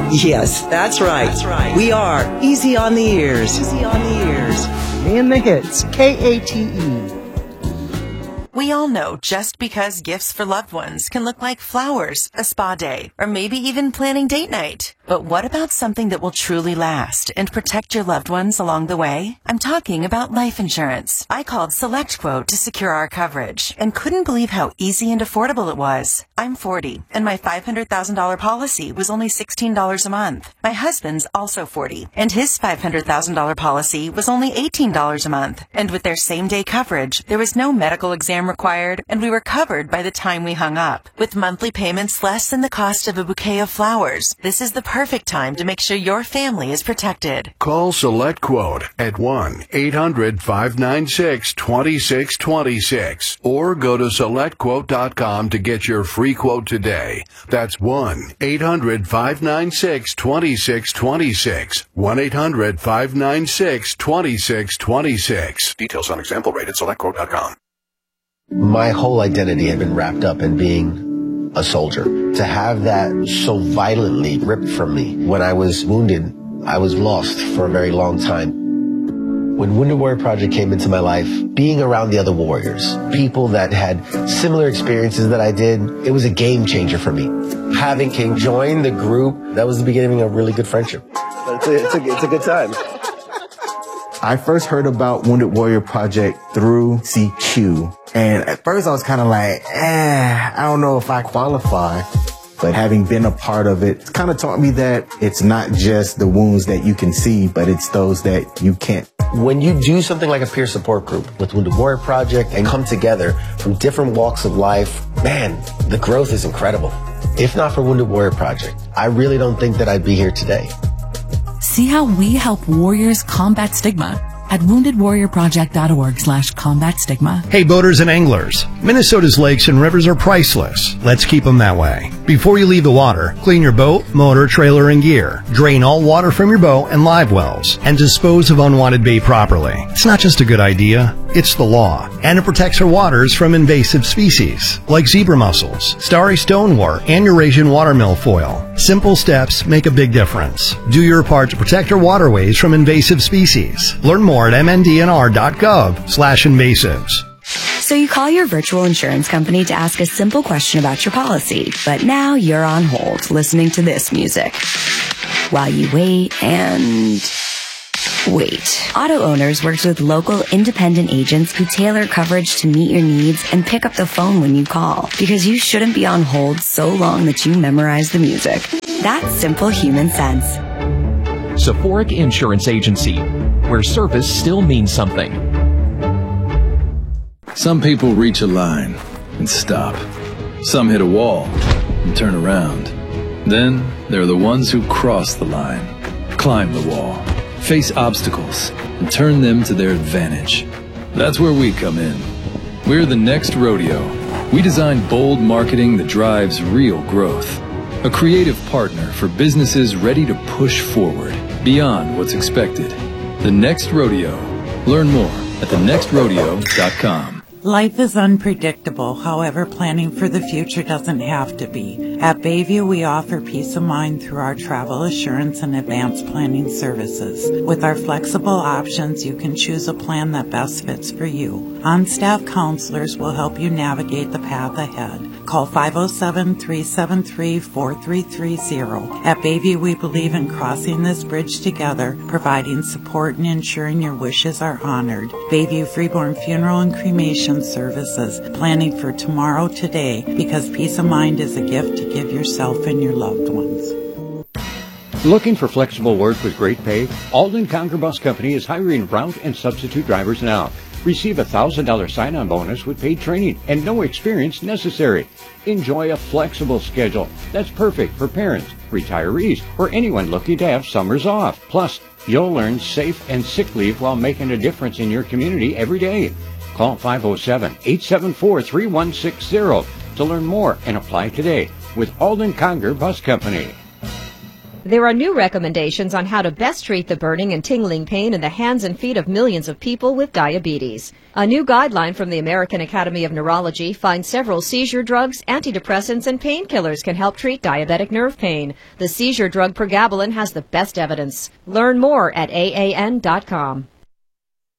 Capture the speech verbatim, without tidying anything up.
Yes, that's right. That's right. We are Easy on the Ears. Easy on the Ears. In the hits, K A T E. We all know just because gifts for loved ones can look like flowers, a spa day, or maybe even planning date night. But what about something that will truly last and protect your loved ones along the way? I'm talking about life insurance. I called SelectQuote to secure our coverage and couldn't believe how easy and affordable it was. I'm forty, and my five hundred thousand dollars policy was only sixteen dollars a month. My husband's also forty, and his five hundred thousand dollars policy was only eighteen dollars a month. And with their same-day coverage, there was no medical exam required, and we were covered by the time we hung up. With monthly payments less than the cost of a bouquet of flowers, this is the perfect time to make sure your family is protected. Call SelectQuote at one eight hundred five nine six two six two six or go to select quote dot com to get your free quote today. That's one eight hundred five nine six two six two six. one eight hundred five nine six two six two six. Details on example rate at select quote dot com. My whole identity had been wrapped up in being a soldier. To have that so violently ripped from me when I was wounded, I was lost for a very long time. When Wounded Warrior Project came into my life, being around the other warriors, people that had similar experiences that I did, it was a game changer for me. Having King join the group, that was the beginning of a really good friendship. It's a, it's a, it's a good time. I first heard about Wounded Warrior Project through C Q. And at first I was kind of like, eh, I don't know if I qualify. But having been a part of it, it's kind of taught me that it's not just the wounds that you can see, but it's those that you can't. When you do something like a peer support group with Wounded Warrior Project and come together from different walks of life, man, the growth is incredible. If not for Wounded Warrior Project, I really don't think that I'd be here today. See how we help warriors combat stigma at wounded warrior project dot org slash combat stigma. Hey boaters and anglers, Minnesota's lakes and rivers are priceless. Let's keep them that way. Before you leave the water, clean your boat, motor, trailer, and gear. Drain all water from your boat and live wells, and dispose of unwanted bait properly. It's not just a good idea, it's the law. And it protects our waters from invasive species, like zebra mussels, starry stonewort, and Eurasian water milfoil. Simple steps make a big difference. Do your part to protect our waterways from invasive species. Learn more at m n d n r dot gov slash invasives. So you call your virtual insurance company to ask a simple question about your policy, but now you're on hold listening to this music while you wait and wait. Auto Owners works with local independent agents who tailor coverage to meet your needs and pick up the phone when you call, because you shouldn't be on hold so long that you memorize the music. That's simple human sense. Sephoric Insurance Agency, where service still means something. Some people reach a line and stop. Some hit a wall and turn around. Then there are the ones who cross the line, climb the wall, face obstacles, and turn them to their advantage. That's where we come in. We're the Next Rodeo. We design bold marketing that drives real growth. A creative partner for businesses ready to push forward beyond what's expected. The Next Rodeo. Learn more at the next rodeo dot com. Life is unpredictable, however, planning for the future doesn't have to be. At Bayview, we offer peace of mind through our travel assurance and advanced planning services. With our flexible options, you can choose a plan that best fits for you. On-staff counselors will help you navigate the path ahead. Call five oh seven, three seven three, four three three zero. At Bayview, we believe in crossing this bridge together, providing support and ensuring your wishes are honored. Bayview Freeborn Funeral and Cremation Services, planning for tomorrow today, because peace of mind is a gift to give yourself and your loved ones. Looking for flexible work with great pay? Alden Conger Bus Company is hiring route and substitute drivers now. Receive a one thousand dollars sign-on bonus with paid training and no experience necessary. Enjoy a flexible schedule that's perfect for parents, retirees, or anyone looking to have summers off. Plus, you'll learn safe and sick leave while making a difference in your community every day. Call five oh seven, eight seven four, three one six zero to learn more and apply today with Alden Conger Bus Company. There are new recommendations on how to best treat the burning and tingling pain in the hands and feet of millions of people with diabetes. A new guideline from the American Academy of Neurology finds several seizure drugs, antidepressants, and painkillers can help treat diabetic nerve pain. The seizure drug pregabalin has the best evidence. Learn more at A A N dot com.